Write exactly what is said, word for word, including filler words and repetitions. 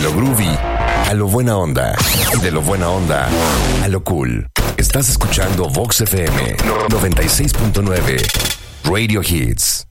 lo groovy a lo buena onda. Y de lo buena onda a lo cool. Estás escuchando Vox F M noventa y seis punto nueve Radio Hits.